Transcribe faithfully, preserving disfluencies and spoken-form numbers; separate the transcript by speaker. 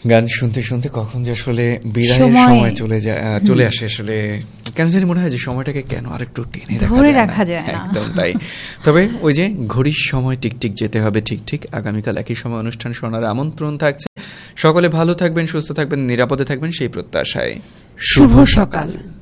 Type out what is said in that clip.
Speaker 1: গান শুনতে শুনতে কখন যে আসলে বিদায়ের সময় চলে যায়, চলে আসে আসলে কেন জানি মনে হয় যে সময়টাকে কেন আরেকটু টেনে রাখা যায় না। একদম তাই। তবে ওই যে ঘড়ির সময় টিকটিক যেতে হবে ঠিক ঠিক। আগামীকাল একই সময় অনুষ্ঠান শোনার আমন্ত্রণ থাকছে। সকলে ভালো থাকবেন, সুস্থ থাকবেন, নিরাপদে থাকবেন সেই প্রত্যাশায়
Speaker 2: শুভ সকাল।